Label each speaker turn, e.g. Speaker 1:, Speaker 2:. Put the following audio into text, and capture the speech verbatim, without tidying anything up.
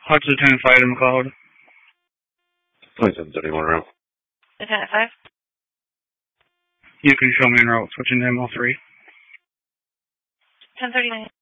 Speaker 1: What's Lieutenant five in McLeod?
Speaker 2: twenty-seven thirty-one route.
Speaker 3: Lieutenant five?
Speaker 1: You can show me en route. Switching to M L three.
Speaker 3: ten thirty-nine.